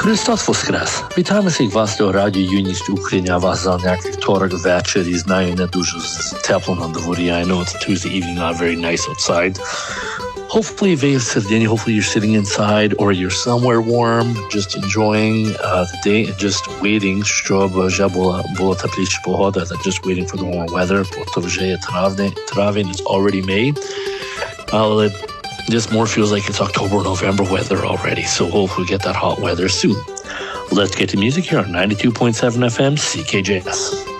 Христос воскрес! Вітаємо всіх вас до Радіо Юність Україна. Вас за ніякий второк ввечері. Знаю, не дуже тепло на дворі. I know it's Tuesday evening, not very nice outside. Hopefully, hopefully you're sitting inside or you're somewhere warm, just enjoying the day and just waiting, щоб вже була тепліша погода, just waiting for the warm weather, бо то вже є травень, it's already May. Але this more feels like it's October, November weather already, so hopefully we get that hot weather soon. Let's get to music here on 92.7 FM CKJS.